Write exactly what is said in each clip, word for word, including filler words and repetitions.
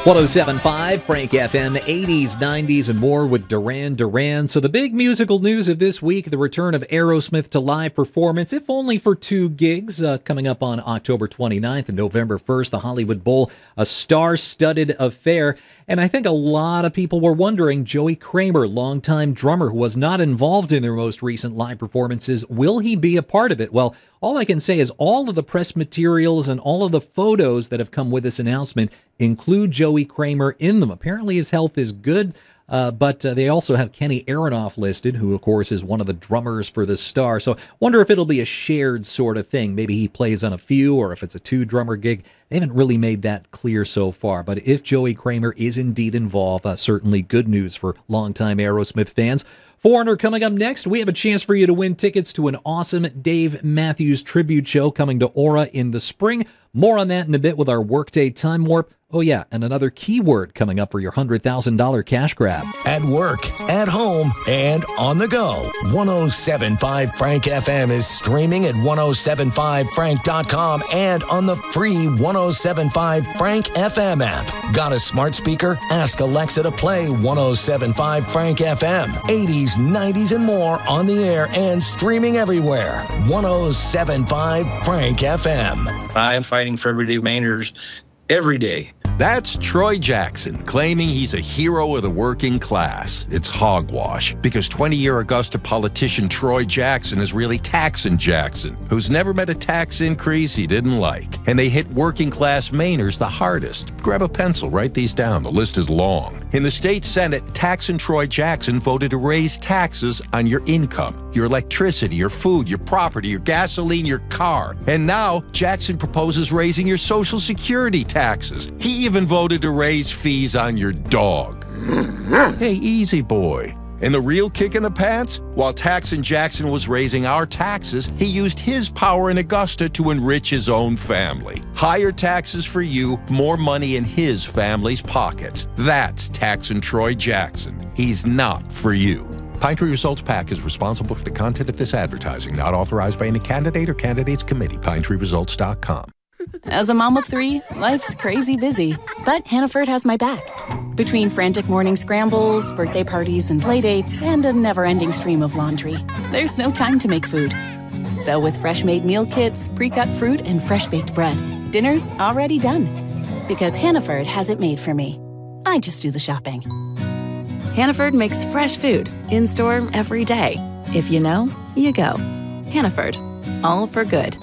one oh seven point five Frank F M, eighties, nineties, and more with Duran Duran. So the big musical news of this week, the return of Aerosmith to live performance, if only for two gigs, uh, coming up on October twenty-ninth and November first, the Hollywood Bowl, a star-studded affair. And I think a lot of people were wondering, Joey Kramer, longtime drummer who was not involved in their most recent live performances, will he be a part of it? Well, all I can say is all of the press materials and all of the photos that have come with this announcement include Joey Kramer in them. Apparently his health is good, uh, but uh, they also have Kenny Aronoff listed, who, of course, is one of the drummers for the Star. So wonder if it'll be a shared sort of thing. Maybe he plays on a few, or if it's a two-drummer gig. They haven't really made that clear so far. But if Joey Kramer is indeed involved, uh, certainly good news for longtime Aerosmith fans. Foreigner coming up next. We have a chance for you to win tickets to an awesome Dave Matthews tribute show coming to Aura in the spring. More on that in a bit with our Workday Time Warp. Oh, yeah, and another keyword coming up for your one hundred thousand dollars cash grab. At work, at home, and on the go. one oh seven point five Frank F M is streaming at ten seventy-five frank dot com and on the free ten seventy-five Frank F M app. Got a smart speaker? Ask Alexa to play ten seventy-five Frank F M. eighties, nineties, and more on the air and streaming everywhere. ten seventy-five Frank F M. I am fighting for everyday Mainers every day. That's Troy Jackson, claiming he's a hero of the working class. It's hogwash, because twenty-year Augusta politician Troy Jackson is really Taxin' Jackson, who's never met a tax increase he didn't like. And they hit working class Mainers the hardest. Grab a pencil, write these down. The list is long. In the state Senate, Taxin' Troy Jackson voted to raise taxes on your income, your electricity, your food, your property, your gasoline, your car. And now, Jackson proposes raising your Social Security taxes. He even voted to raise fees on your dog. Hey, easy boy. And the real kick in the pants? While Taxin' Jackson was raising our taxes, he used his power in Augusta to enrich his own family. Higher taxes for you, more money in his family's pockets. That's Taxin' Troy Jackson. He's not for you. Pine Tree Results PAC is responsible for the content of this advertising, not authorized by any candidate or candidates committee. pine tree results dot com. As a mom of three, life's crazy busy, but Hannaford has my back. Between frantic morning scrambles, birthday parties, and playdates, and a never-ending stream of laundry, there's no time to make food. So with fresh-made meal kits, pre-cut fruit, and fresh-baked bread, dinner's already done. Because Hannaford has it made for me. I just do the shopping. Hannaford makes fresh food, in-store every day. If you know, you go. Hannaford, all for good.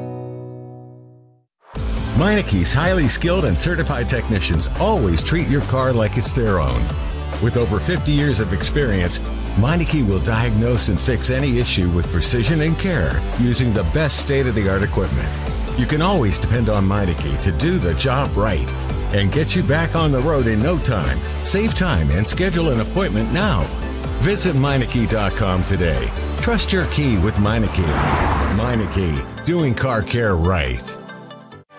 Meineke's highly skilled and certified technicians always treat your car like it's their own. With over fifty years of experience, Meineke will diagnose and fix any issue with precision and care using the best state-of-the-art equipment. You can always depend on Meineke to do the job right and get you back on the road in no time. Save time and schedule an appointment now. Visit Meineke dot com today. Trust your key with Meineke. Meineke, doing car care right.